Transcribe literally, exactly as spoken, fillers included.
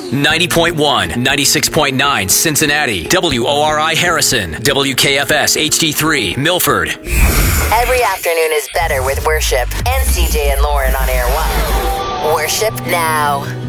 ninety point one, ninety-six point nine Cincinnati, W O R I Harrison, W K F S H D three Milford. Every afternoon is better with Worship and C J and Lauren on Air One. Worship now.